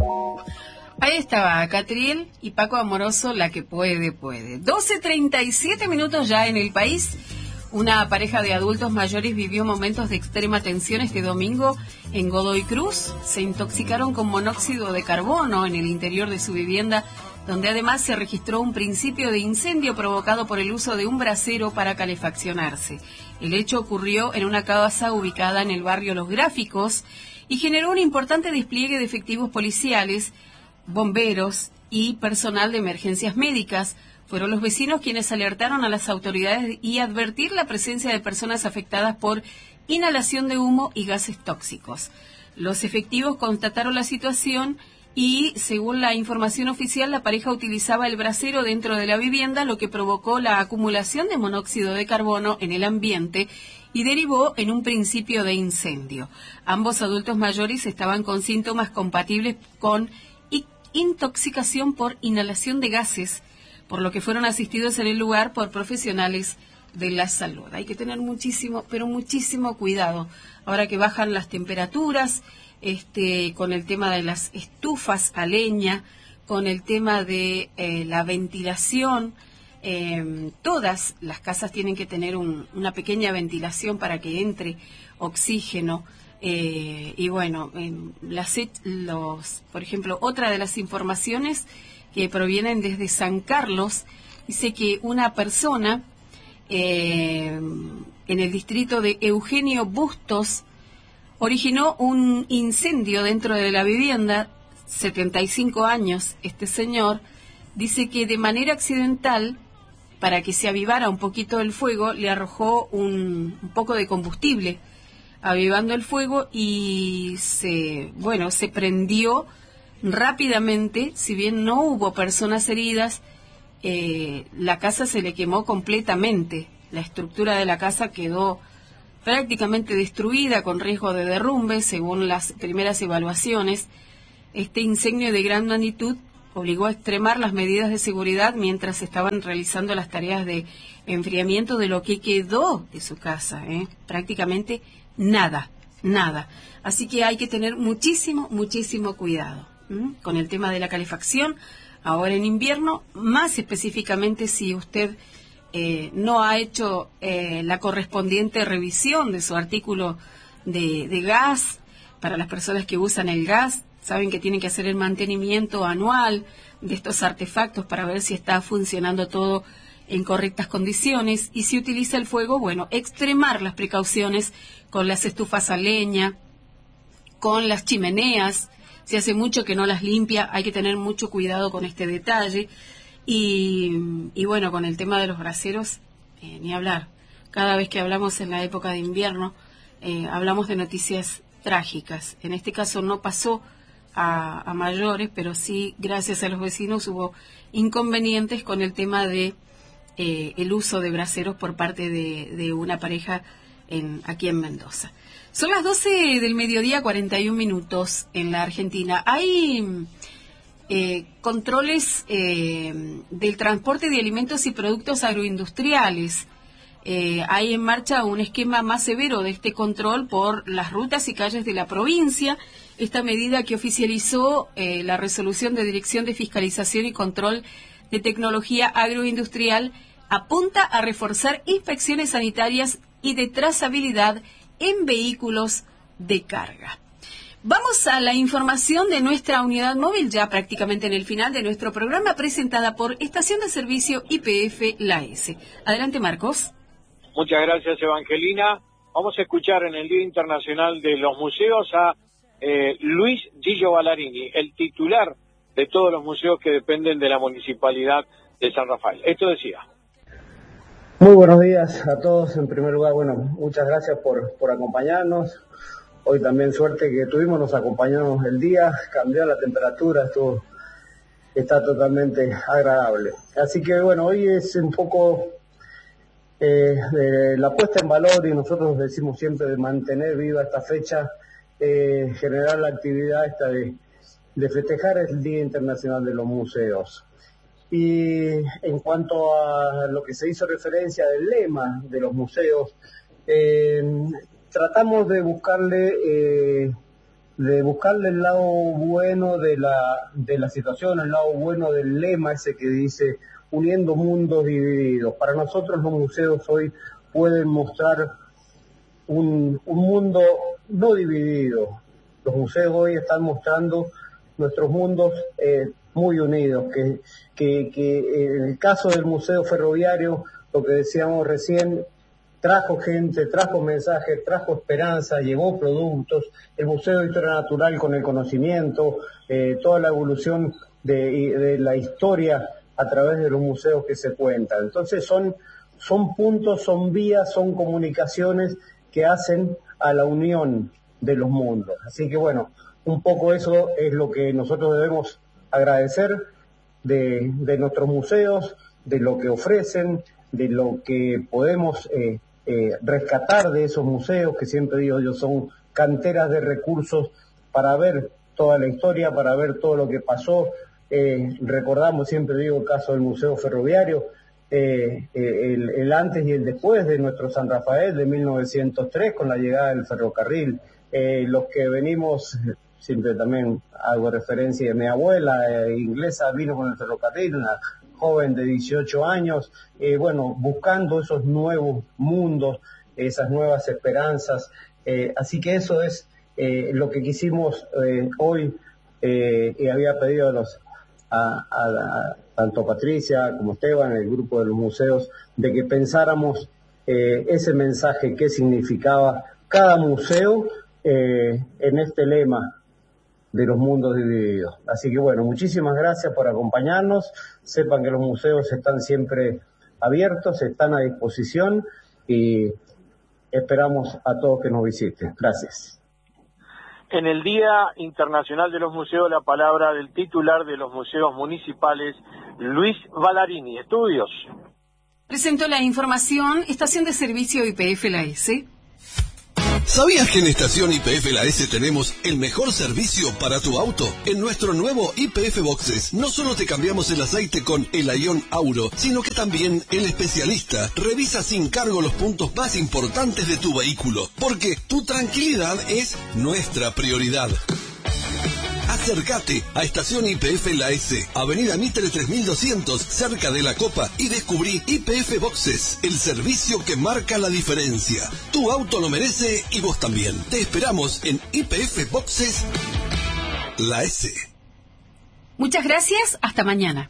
Ahí estaba Catriel y Paco Amoroso, la que puede, puede. 12:37 minutos ya en el país. Una pareja de adultos mayores vivió momentos de extrema tensión este domingo en Godoy Cruz. Se intoxicaron con monóxido de carbono en el interior de su vivienda, donde además se registró un principio de incendio provocado por el uso de un brasero para calefaccionarse. El hecho ocurrió en una casa ubicada en el barrio Los Gráficos y generó un importante despliegue de efectivos policiales, bomberos y personal de emergencias médicas. Fueron los vecinos quienes alertaron a las autoridades y advertir la presencia de personas afectadas por inhalación de humo y gases tóxicos. Los efectivos constataron la situación y, según la información oficial, la pareja utilizaba el brasero dentro de la vivienda, lo que provocó la acumulación de monóxido de carbono en el ambiente y derivó en un principio de incendio. Ambos adultos mayores estaban con síntomas compatibles con intoxicación por inhalación de gases, por lo que fueron asistidos en el lugar por profesionales de la salud. Hay que tener muchísimo, pero muchísimo cuidado. Ahora que bajan las temperaturas, con el tema de las estufas a leña, con el tema de la ventilación, todas las casas tienen que tener una pequeña ventilación para que entre oxígeno. Y bueno, por ejemplo, otra de las informaciones que provienen desde San Carlos, dice que una persona en el distrito de Eugenio Bustos originó un incendio dentro de la vivienda. 75 años este señor, dice que de manera accidental, para que se avivara un poquito el fuego, le arrojó un poco de combustible, avivando el fuego, y se prendió rápidamente. Si bien no hubo personas heridas, la casa se le quemó completamente. La estructura de la casa quedó prácticamente destruida, con riesgo de derrumbe, según las primeras evaluaciones. Este incendio de gran magnitud obligó a extremar las medidas de seguridad mientras estaban realizando las tareas de enfriamiento de lo que quedó de su casa. Prácticamente nada. Así que hay que tener muchísimo cuidado con el tema de la calefacción ahora en invierno, más específicamente si usted no ha hecho la correspondiente revisión de su artículo de gas. Para las personas que usan el gas, saben que tienen que hacer el mantenimiento anual de estos artefactos para ver si está funcionando todo en correctas condiciones. Y si utiliza el fuego, bueno, extremar las precauciones con las estufas a leña, con las chimeneas. Si hace mucho que no las limpia, hay que tener mucho cuidado con este detalle. Y bueno, con el tema de los braseros, ni hablar. Cada vez que hablamos en la época de invierno, hablamos de noticias trágicas. En este caso no pasó a mayores, pero sí, gracias a los vecinos, hubo inconvenientes con el tema de el uso de braseros por parte de una pareja aquí en Mendoza. Son las 12 del mediodía, 41 minutos en la Argentina. Hay controles del transporte de alimentos y productos agroindustriales. Hay en marcha un esquema más severo de este control por las rutas y calles de la provincia. Esta medida, que oficializó la resolución de Dirección de Fiscalización y Control de Tecnología Agroindustrial, apunta a reforzar inspecciones sanitarias y de trazabilidad en vehículos de carga. Vamos a la información de nuestra unidad móvil, ya prácticamente en el final de nuestro programa, presentada por Estación de Servicio YPF La S. Adelante, Marcos. Muchas gracias, Evangelina. Vamos a escuchar en el Día Internacional de los Museos a Luis Gillo Ballarini, el titular de todos los museos que dependen de la Municipalidad de San Rafael. Esto decía. Muy buenos días a todos. En primer lugar, muchas gracias por acompañarnos. Hoy también suerte que tuvimos, nos acompañamos el día, cambió la temperatura, está totalmente agradable. Así que hoy es un poco de la puesta en valor, y nosotros decimos siempre de mantener viva esta fecha, generar la actividad esta de festejar el Día Internacional de los Museos. Y en cuanto a lo que se hizo referencia del lema de los museos, tratamos de buscarle de buscarle el lado bueno de la situación, el lado bueno del lema ese que dice uniendo mundos divididos. Para nosotros los museos hoy pueden mostrar un mundo no dividido. Los museos hoy están mostrando nuestros mundos muy unidos, que en el caso del Museo Ferroviario, lo que decíamos recién, trajo gente, trajo mensajes, trajo esperanza, llevó productos, el Museo de Historia Natural con el conocimiento, toda la evolución de la historia a través de los museos que se cuentan. Entonces son puntos, son vías, son comunicaciones que hacen a la unión de los mundos. Así que bueno, un poco eso es lo que nosotros debemos agradecer de nuestros museos, de lo que ofrecen, de lo que podemos rescatar de esos museos, que siempre digo yo son canteras de recursos para ver toda la historia, para ver todo lo que pasó. Recordamos, siempre digo, el caso del Museo Ferroviario, el antes y el después de nuestro San Rafael de 1903 con la llegada del ferrocarril. Los que venimos, siempre también hago referencia de mi abuela inglesa, vino con el ferrocarril, una joven de 18 años, buscando esos nuevos mundos, esas nuevas esperanzas. Así que eso es lo que quisimos hoy, y había pedido a tanto Patricia como Esteban, el grupo de los museos, de que pensáramos ese mensaje que significaba cada museo en este lema de los mundos divididos. Así que bueno, muchísimas gracias por acompañarnos. Sepan que los museos están siempre abiertos, están a disposición y esperamos a todos que nos visiten. Gracias. En el Día Internacional de los Museos, la palabra del titular de los museos municipales, Luis Ballarini. Estudios. Presentó la información Estación de Servicio YPF La S. ¿Sabías que en Estación YPF La S tenemos el mejor servicio para tu auto? En nuestro nuevo YPF Boxes no solo te cambiamos el aceite con el Ion Auro, sino que también el especialista revisa sin cargo los puntos más importantes de tu vehículo, porque tu tranquilidad es nuestra prioridad. Acércate a Estación YPF La S, Avenida Mitre 3200, cerca de La Copa, y descubrí YPF Boxes, el servicio que marca la diferencia. Tu auto lo merece y vos también. Te esperamos en YPF Boxes La S. Muchas gracias, hasta mañana.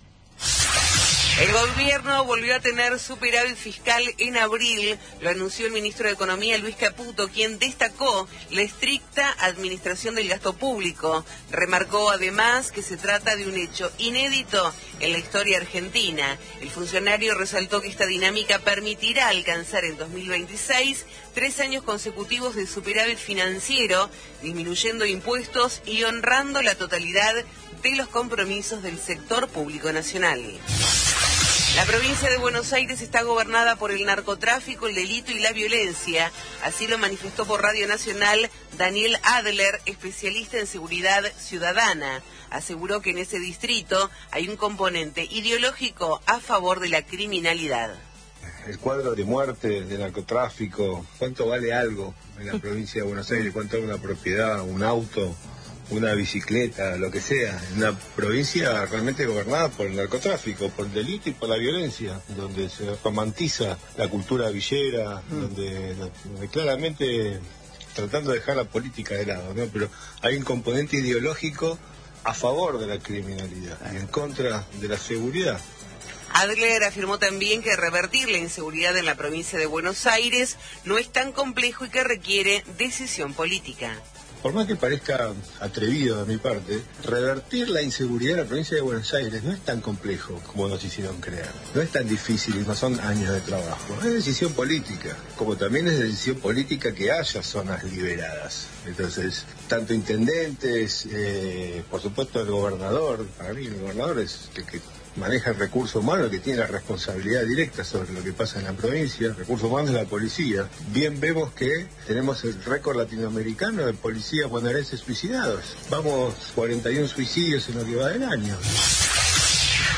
El gobierno volvió a tener superávit fiscal en abril, lo anunció el ministro de Economía Luis Caputo, quien destacó la estricta administración del gasto público. Remarcó además que se trata de un hecho inédito en la historia argentina. El funcionario resaltó que esta dinámica permitirá alcanzar en 2026 3 años consecutivos de superávit financiero, disminuyendo impuestos y honrando la totalidad de los compromisos del sector público nacional. La provincia de Buenos Aires está gobernada por el narcotráfico, el delito y la violencia. Así lo manifestó por Radio Nacional Daniel Adler, especialista en seguridad ciudadana. Aseguró que en ese distrito hay un componente ideológico a favor de la criminalidad. El cuadro de muerte, de narcotráfico, ¿cuánto vale algo en la provincia de Buenos Aires? ¿Cuánto vale una propiedad, un auto, una bicicleta, lo que sea? Una provincia realmente gobernada por el narcotráfico, por el delito y por la violencia, donde se romantiza la cultura villera, donde claramente tratando de dejar la política de lado, ¿no? Pero hay un componente ideológico a favor de la criminalidad y en contra de la seguridad. Adler afirmó también que revertir la inseguridad en la provincia de Buenos Aires no es tan complejo y que requiere decisión política. Por más que parezca atrevido de mi parte, revertir la inseguridad en la provincia de Buenos Aires no es tan complejo como nos hicieron creer. No es tan difícil y no son años de trabajo. Es decisión política, como también es decisión política que haya zonas liberadas. Entonces, tanto intendentes, por supuesto el gobernador, para mí el gobernador es el que maneja el recurso humano, que tiene la responsabilidad directa sobre lo que pasa en la provincia. El recurso humano es la policía. Bien vemos que tenemos el récord latinoamericano de policías bonaerenses suicidados. Vamos 41 suicidios en lo que va del año.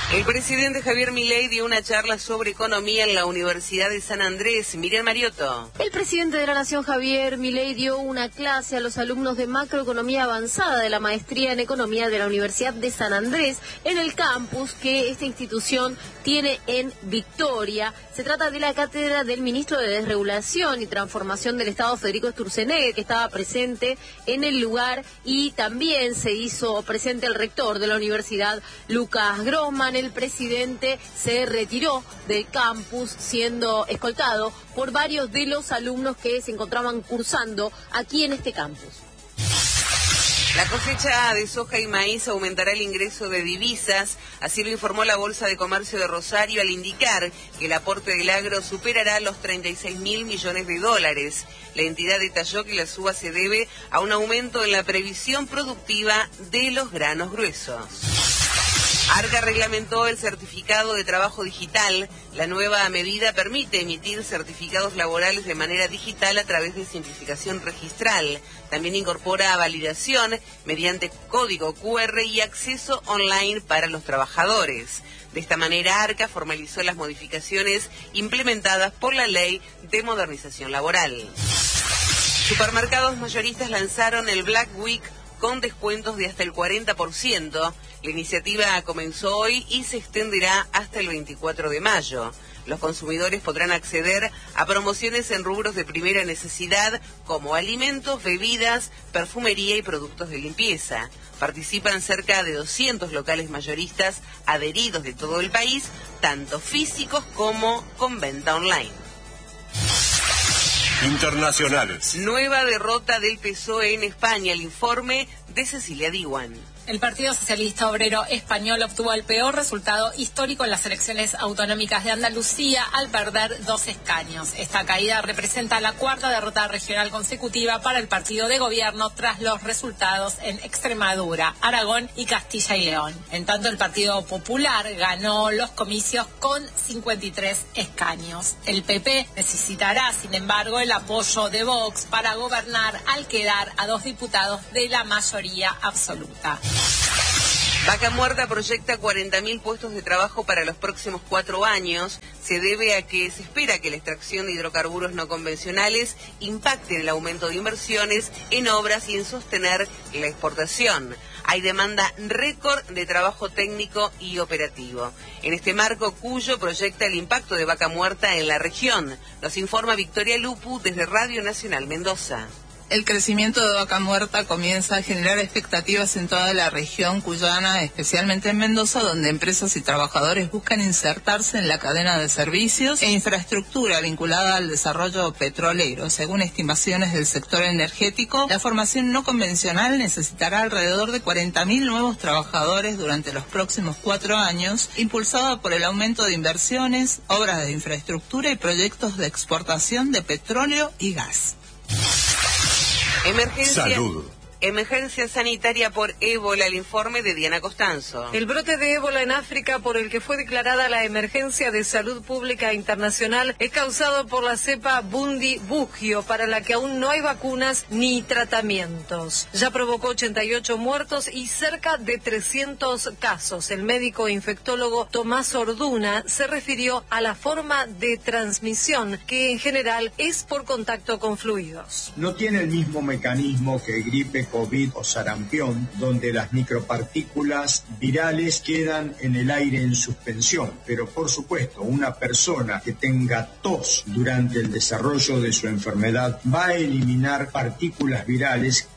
El presidente Javier Milei dio una charla sobre economía en la Universidad de San Andrés. Miriam Mariotto. El presidente de la Nación, Javier Milei, dio una clase a los alumnos de macroeconomía avanzada de la maestría en economía de la Universidad de San Andrés en el campus que esta institución tiene en Victoria. Se trata de la cátedra del ministro de Desregulación y Transformación del Estado, Federico Sturzenegger, que estaba presente en el lugar, y también se hizo presente el rector de la universidad, Lucas Grossman. El presidente se retiró del campus siendo escoltado por varios de los alumnos que se encontraban cursando aquí en este campus. La cosecha de soja y maíz aumentará el ingreso de divisas, así lo informó la Bolsa de Comercio de Rosario al indicar que el aporte del agro superará los 36.000 millones de dólares. La entidad detalló que la suba se debe a un aumento en la previsión productiva de los granos gruesos. ARCA reglamentó el certificado de trabajo digital. La nueva medida permite emitir certificados laborales de manera digital a través de simplificación registral. También incorpora validación mediante código QR y acceso online para los trabajadores. De esta manera, ARCA formalizó las modificaciones implementadas por la Ley de Modernización Laboral. Supermercados mayoristas lanzaron el Black Week con descuentos de hasta el 40%. La iniciativa comenzó hoy y se extenderá hasta el 24 de mayo. Los consumidores podrán acceder a promociones en rubros de primera necesidad como alimentos, bebidas, perfumería y productos de limpieza. Participan cerca de 200 locales mayoristas adheridos de todo el país, tanto físicos como con venta online. Internacionales. Nueva derrota del PSOE en España, el informe de Cecilia Diwan. El Partido Socialista Obrero Español obtuvo el peor resultado histórico en las elecciones autonómicas de Andalucía al perder 2 escaños. Esta caída representa la 4ª derrota regional consecutiva para el partido de gobierno tras los resultados en Extremadura, Aragón y Castilla y León. En tanto, el Partido Popular ganó los comicios con 53 escaños. El PP necesitará, sin embargo, el apoyo de Vox para gobernar al quedar a 2 diputados de la mayoría absoluta. Vaca Muerta proyecta 40.000 puestos de trabajo para los próximos 4 años. Se debe a que se espera que la extracción de hidrocarburos no convencionales impacte en el aumento de inversiones en obras y en sostener la exportación. Hay demanda récord de trabajo técnico y operativo. En este marco, Cuyo proyecta el impacto de Vaca Muerta en la región. Nos informa Victoria Lupu desde Radio Nacional Mendoza. El crecimiento de Vaca Muerta comienza a generar expectativas en toda la región cuyana, especialmente en Mendoza, donde empresas y trabajadores buscan insertarse en la cadena de servicios e infraestructura vinculada al desarrollo petrolero. Según estimaciones del sector energético, la formación no convencional necesitará alrededor de 40.000 nuevos trabajadores durante los próximos 4 años, impulsada por el aumento de inversiones, obras de infraestructura y proyectos de exportación de petróleo y gas. Salud. Emergencia sanitaria por ébola, el informe de Diana Costanzo. El brote de ébola en África, por el que fue declarada la emergencia de salud pública internacional, es causado por la cepa Bundi-Bugio, para la que aún no hay vacunas ni tratamientos. Ya provocó 88 muertos y cerca de 300 casos. El médico infectólogo Tomás Orduna se refirió a la forma de transmisión, que en general es por contacto con fluidos. No tiene el mismo mecanismo que gripe, COVID o sarampión, donde las micropartículas virales quedan en el aire en suspensión. Pero por supuesto, una persona que tenga tos durante el desarrollo de su enfermedad va a eliminar partículas virales.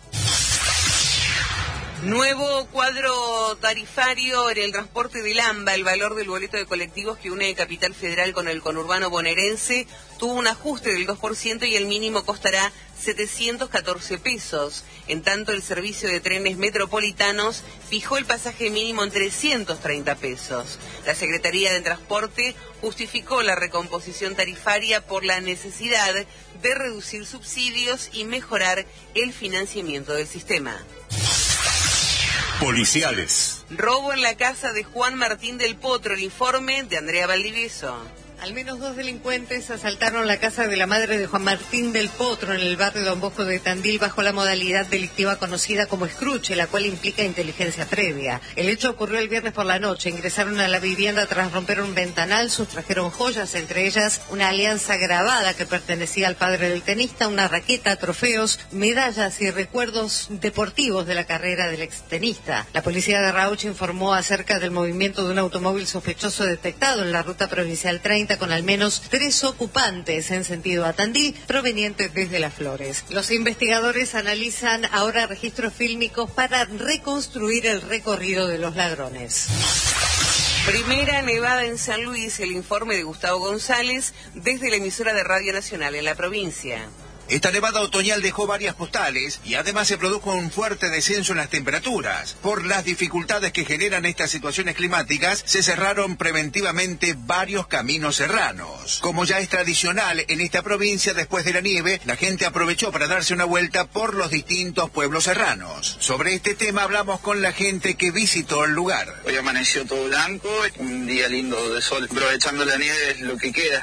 Nuevo cuadro tarifario en el transporte del AMBA. El valor del boleto de colectivos que une Capital Federal con el conurbano bonaerense tuvo un ajuste del 2% y el mínimo costará 714 pesos. En tanto, el servicio de trenes metropolitanos fijó el pasaje mínimo en 330 pesos. La Secretaría de Transporte justificó la recomposición tarifaria por la necesidad de reducir subsidios y mejorar el financiamiento del sistema. Policiales. Robo en la casa de Juan Martín del Potro, el informe de Andrea Valdivieso. Al menos 2 delincuentes asaltaron la casa de la madre de Juan Martín del Potro en el barrio Don Bosco de Tandil bajo la modalidad delictiva conocida como escruche, la cual implica inteligencia previa. El hecho ocurrió el viernes por la noche. Ingresaron a la vivienda tras romper un ventanal, sustrajeron joyas, entre ellas una alianza grabada que pertenecía al padre del tenista, una raqueta, trofeos, medallas y recuerdos deportivos de la carrera del extenista. La policía de Rauch informó acerca del movimiento de un automóvil sospechoso detectado en la ruta provincial 30 con al menos 3 ocupantes en sentido a Tandil, provenientes desde Las Flores. Los investigadores analizan ahora registros fílmicos para reconstruir el recorrido de los ladrones. Primera nevada en San Luis, el informe de Gustavo González desde la emisora de Radio Nacional en la provincia. Esta nevada otoñal dejó varias postales y además se produjo un fuerte descenso en las temperaturas. Por las dificultades que generan estas situaciones climáticas, se cerraron preventivamente varios caminos serranos. Como ya es tradicional en esta provincia, después de la nieve, la gente aprovechó para darse una vuelta por los distintos pueblos serranos. Sobre este tema hablamos con la gente que visitó el lugar. Hoy amaneció todo blanco, un día lindo de sol, aprovechando la nieve es lo que queda.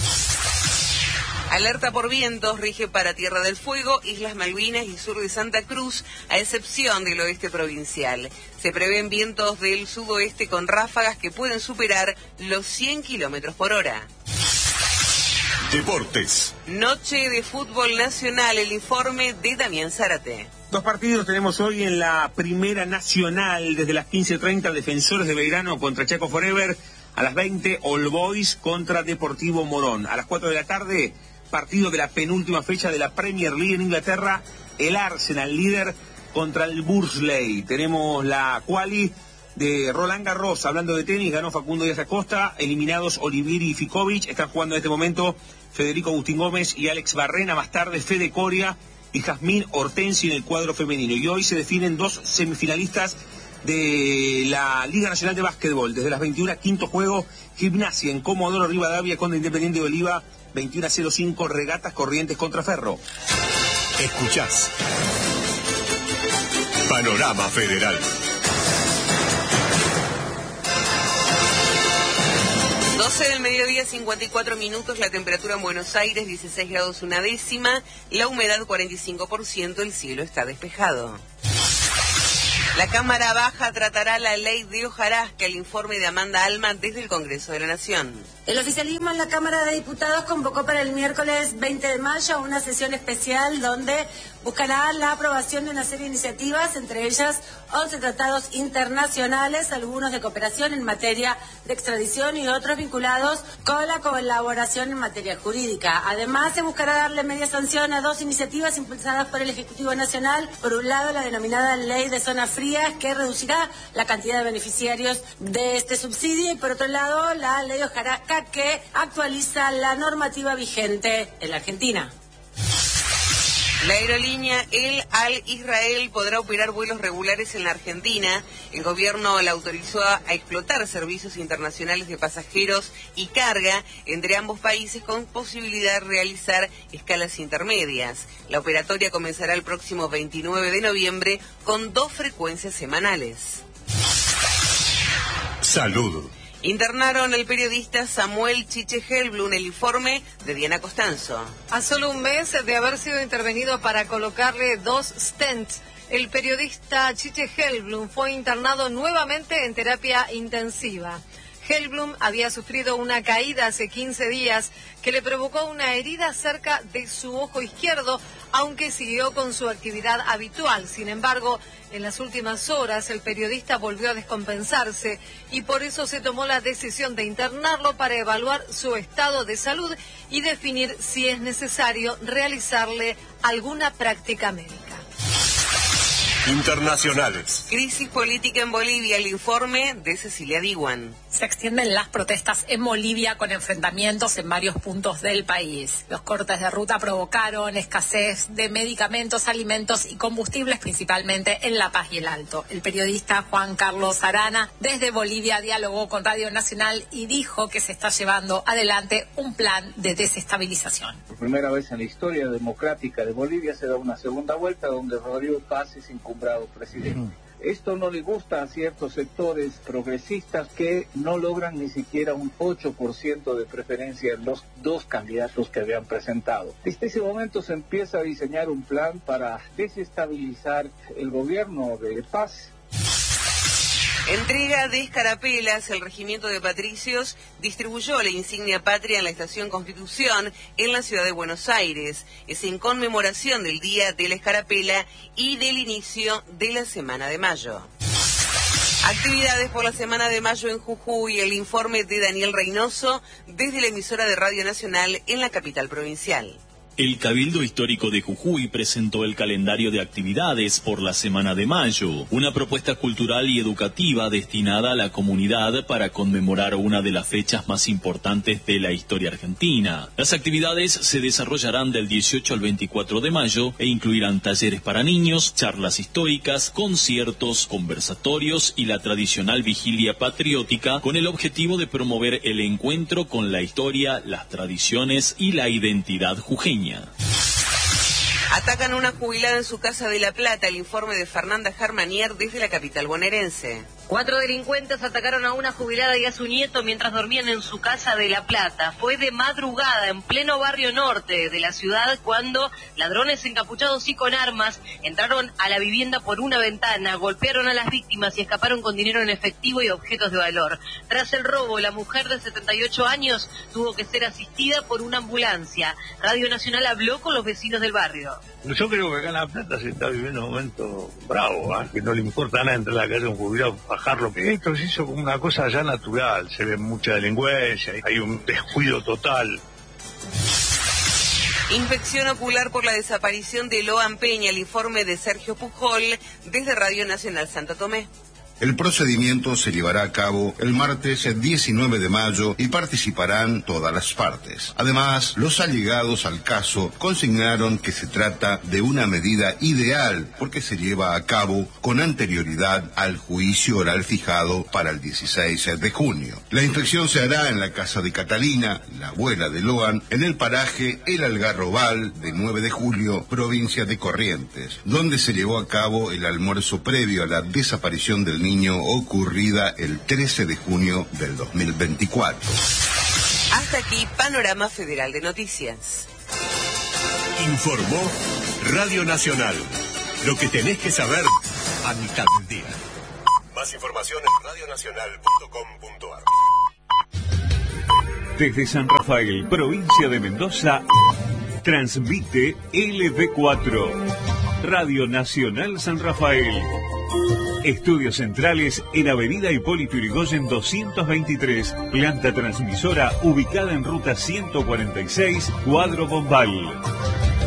Alerta por vientos rige para Tierra del Fuego, Islas Malvinas y sur de Santa Cruz, a excepción del oeste provincial. Se prevén vientos del sudoeste con ráfagas que pueden superar los 100 kilómetros por hora. Deportes. Noche de fútbol nacional, el informe de Damián Zárate. 2 partidos tenemos hoy en la Primera Nacional. Desde las 15:30, Defensores de Belgrano contra Chaco Forever. A las 20, All Boys contra Deportivo Morón. A las 4 de la tarde, partido de la penúltima fecha de la Premier League en Inglaterra, el Arsenal líder contra el Bursley. Tenemos la quali de Roland Garros, hablando de tenis, ganó Facundo Díaz Acosta, eliminados Olivieri y Ficovich, están jugando en este momento Federico Agustín Gómez y Alex Barrena, más tarde Fede Coria y Jazmín Hortensi en el cuadro femenino. Y hoy se definen 2 semifinalistas de la Liga Nacional de Básquetbol. Desde las 21, quinto juego, Gimnasia en Comodoro Rivadavia contra Independiente de Oliva, 21:05, Regatas Corrientes contra Ferro. Escuchás Panorama Federal. 12 del mediodía, 54 minutos, la temperatura en Buenos Aires, 16 grados 1 décima, la humedad 45%, el cielo está despejado. La Cámara Baja tratará la ley de hojarasca, el informe de Amanda Alma desde el Congreso de la Nación. El oficialismo en la Cámara de Diputados convocó para el miércoles 20 de mayo una sesión especial donde buscará la aprobación de una serie de iniciativas, entre ellas 11 tratados internacionales, algunos de cooperación en materia de extradición y otros vinculados con la colaboración en materia jurídica. Además, se buscará darle media sanción a 2 iniciativas impulsadas por el Ejecutivo Nacional. Por un lado, la denominada Ley de Zonas Frías, que reducirá la cantidad de beneficiarios de este subsidio, y por otro lado, la Ley de hojarasca, que actualiza la normativa vigente en la Argentina. La aerolínea El Al Israel podrá operar vuelos regulares en la Argentina. El gobierno la autorizó a explotar servicios internacionales de pasajeros y carga entre ambos países con posibilidad de realizar escalas intermedias. La operatoria comenzará el próximo 29 de noviembre con 2 frecuencias semanales. Salud. Internaron el periodista Samuel Chiche Helblum, el informe de Diana Costanzo. A solo un mes de haber sido intervenido para colocarle 2 stents, el periodista Chiche Helblum fue internado nuevamente en terapia intensiva. Helblum había sufrido una caída hace 15 días que le provocó una herida cerca de su ojo izquierdo, aunque siguió con su actividad habitual. Sin embargo, en las últimas horas el periodista volvió a descompensarse y por eso se tomó la decisión de internarlo para evaluar su estado de salud y definir si es necesario realizarle alguna práctica médica. Internacionales. Crisis política en Bolivia, el informe de Cecilia Diwan. Se extienden las protestas en Bolivia con enfrentamientos en varios puntos del país. Los cortes de ruta provocaron escasez de medicamentos, alimentos y combustibles, principalmente en La Paz y el Alto. El periodista Juan Carlos Arana desde Bolivia dialogó con Radio Nacional y dijo que se está llevando adelante un plan de desestabilización. Por primera vez en la historia democrática de Bolivia se da una segunda vuelta donde Rodrigo Paz es encumbrado presidente. Esto no le gusta a ciertos sectores progresistas que no logran ni siquiera un 8% de preferencia en los dos candidatos que habían presentado. Desde ese momento se empieza a diseñar un plan para desestabilizar el gobierno de paz. Entrega de escarapelas. El Regimiento de Patricios distribuyó la insignia patria en la Estación Constitución en la ciudad de Buenos Aires. Es en conmemoración del Día de la Escarapela y del inicio de la Semana de Mayo. Actividades por la Semana de Mayo en Jujuy. El informe de Daniel Reynoso desde la emisora de Radio Nacional en la capital provincial. El Cabildo Histórico de Jujuy presentó el calendario de actividades por la Semana de Mayo, una propuesta cultural y educativa destinada a la comunidad para conmemorar una de las fechas más importantes de la historia argentina. Las actividades se desarrollarán del 18 al 24 de mayo e incluirán talleres para niños, charlas históricas, conciertos, conversatorios y la tradicional vigilia patriótica con el objetivo de promover el encuentro con la historia, las tradiciones y la identidad jujeña. Atacan a una jubilada en su casa de La Plata. El informe de Fernanda Germanier desde la capital bonaerense. 4 delincuentes atacaron a una jubilada y a su nieto mientras dormían en su casa de La Plata. Fue de madrugada, en pleno barrio norte de la ciudad, cuando ladrones encapuchados y con armas entraron a la vivienda por una ventana, golpearon a las víctimas y escaparon con dinero en efectivo y objetos de valor. Tras el robo, la mujer de 78 años tuvo que ser asistida por una ambulancia. Radio Nacional habló con los vecinos del barrio. Yo creo que acá en La Plata se está viviendo un momento bravo, que no le importa nada entrar a la calle a un jubilado, bajarlo. Esto se hizo como una cosa ya natural, se ve mucha delincuencia, hay un descuido total. Infección ocular por la desaparición de Loan Peña. El informe de Sergio Pujol desde Radio Nacional Santo Tomé. El procedimiento se llevará a cabo el martes 19 de mayo y participarán todas las partes. Además, los allegados al caso consignaron que se trata de una medida ideal porque se lleva a cabo con anterioridad al juicio oral fijado para el 16 de junio. La infección se hará en la casa de Catalina, la abuela de Loan, en el paraje El Algarrobal de 9 de julio, provincia de Corrientes, donde se llevó a cabo el almuerzo previo a la desaparición del niño ocurrida el 13 de junio del 2024. Hasta aquí, Panorama Federal de Noticias. Informó Radio Nacional. Lo que tenés que saber a mitad del día. Más información en radionacional.com.ar. Desde San Rafael, provincia de Mendoza, transmite LB4, Radio Nacional San Rafael. Estudios centrales en Avenida Hipólito Yrigoyen 223, planta transmisora ubicada en ruta 146, Cuadro Bombal.